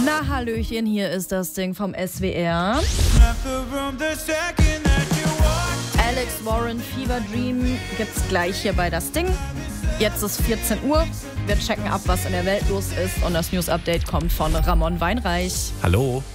Na hallöchen, hier ist das Ding vom SWR. Alex Warren, Fever Dream gibt's gleich hier bei das Ding. Jetzt ist 14 Uhr. Wir checken ab, was in der Welt los ist. Und das News-Update kommt von Ramon Weinreich. Hallo.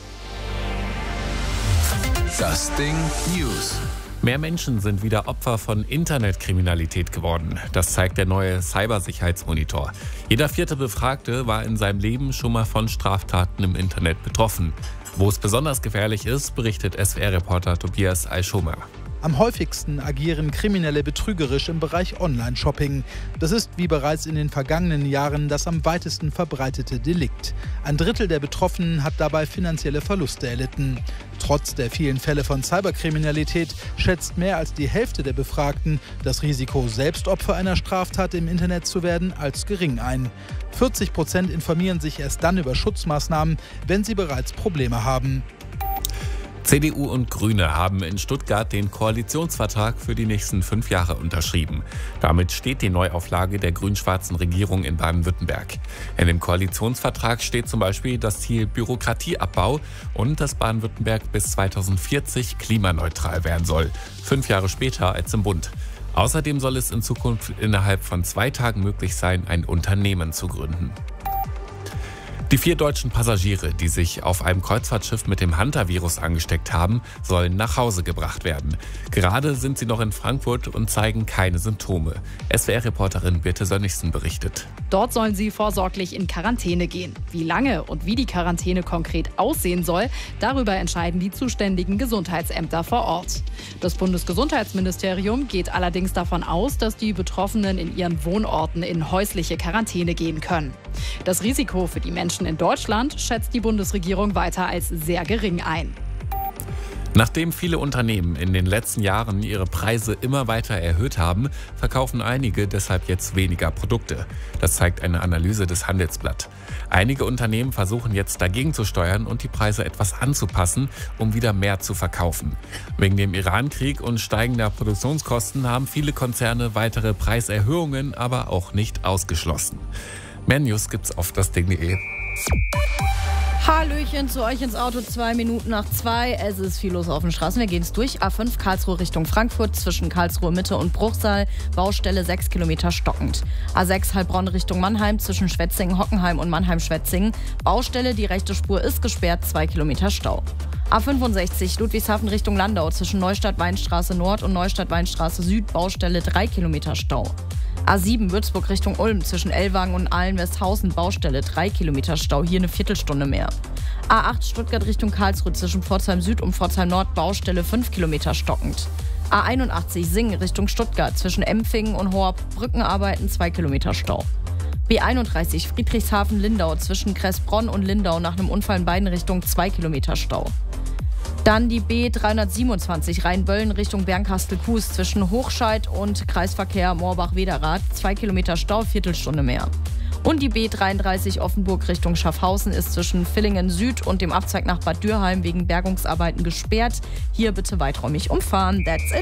Das Ding News. Mehr Menschen sind wieder Opfer von Internetkriminalität geworden. Das zeigt der neue Cybersicherheitsmonitor. Jeder vierte Befragte war in seinem Leben schon mal von Straftaten im Internet betroffen. Wo es besonders gefährlich ist, berichtet SWR-Reporter Tobias Eischomer. Am häufigsten agieren Kriminelle betrügerisch im Bereich Online-Shopping. Das ist wie bereits in den vergangenen Jahren das am weitesten verbreitete Delikt. Ein Drittel der Betroffenen hat dabei finanzielle Verluste erlitten. Trotz der vielen Fälle von Cyberkriminalität schätzt mehr als die Hälfte der Befragten das Risiko, selbst Opfer einer Straftat im Internet zu werden, als gering ein. 40% informieren sich erst dann über Schutzmaßnahmen, wenn sie bereits Probleme haben. CDU und Grüne haben in Stuttgart den Koalitionsvertrag für die nächsten 5 Jahre unterschrieben. Damit steht die Neuauflage der grün-schwarzen Regierung in Baden-Württemberg. In dem Koalitionsvertrag steht zum Beispiel das Ziel Bürokratieabbau und dass Baden-Württemberg bis 2040 klimaneutral werden soll. 5 Jahre später als im Bund. Außerdem soll es in Zukunft innerhalb von 2 Tagen möglich sein, ein Unternehmen zu gründen. Die 4 deutschen Passagiere, die sich auf einem Kreuzfahrtschiff mit dem Hantavirus angesteckt haben, sollen nach Hause gebracht werden. Gerade sind sie noch in Frankfurt und zeigen keine Symptome. SWR-Reporterin Birte Sönnigsen berichtet. Dort sollen sie vorsorglich in Quarantäne gehen. Wie lange und wie die Quarantäne konkret aussehen soll, darüber entscheiden die zuständigen Gesundheitsämter vor Ort. Das Bundesgesundheitsministerium geht allerdings davon aus, dass die Betroffenen in ihren Wohnorten in häusliche Quarantäne gehen können. Das Risiko für die Menschen in Deutschland schätzt die Bundesregierung weiter als sehr gering ein. Nachdem viele Unternehmen in den letzten Jahren ihre Preise immer weiter erhöht haben, verkaufen einige deshalb jetzt weniger Produkte. Das zeigt eine Analyse des Handelsblatt. Einige Unternehmen versuchen jetzt dagegen zu steuern und die Preise etwas anzupassen, um wieder mehr zu verkaufen. Wegen dem Iran-Krieg und steigender Produktionskosten haben viele Konzerne weitere Preiserhöhungen aber auch nicht ausgeschlossen. Mehr News gibt's auf dasding.de. Hallöchen zu euch ins Auto, 2 Minuten nach 2. Es ist viel los auf den Straßen. Wir gehen es durch. A5 Karlsruhe Richtung Frankfurt, zwischen Karlsruhe Mitte und Bruchsal. Baustelle 6 Kilometer stockend. A6 Heilbronn Richtung Mannheim, zwischen Schwetzingen, Hockenheim und Mannheim-Schwetzingen. Baustelle, die rechte Spur ist gesperrt, 2 Kilometer Stau. A65 Ludwigshafen Richtung Landau, zwischen Neustadt-Weinstraße Nord und Neustadt-Weinstraße Süd. Baustelle 3 Kilometer Stau. A7 Würzburg Richtung Ulm, zwischen Ellwangen und Ahlen-Westhausen, Baustelle 3 Kilometer Stau, hier eine Viertelstunde mehr. A8 Stuttgart Richtung Karlsruhe, zwischen Pforzheim Süd und Pforzheim Nord, Baustelle 5 Kilometer stockend. A81 Singen Richtung Stuttgart, zwischen Empfingen und Horb, Brückenarbeiten 2 Kilometer Stau. B31 Friedrichshafen Lindau, zwischen Kressbronn und Lindau, nach einem Unfall in beiden Richtungen 2 Kilometer Stau. Dann die B327 Rheinböllen Richtung Bernkastel-Kues, zwischen Hochscheid und Kreisverkehr Moorbach-Wederath, 2 Kilometer Stau, Viertelstunde mehr. Und die B33 Offenburg Richtung Schaffhausen ist zwischen Villingen Süd und dem Abzweig nach Bad Dürheim wegen Bergungsarbeiten gesperrt. Hier bitte weiträumig umfahren. That's it.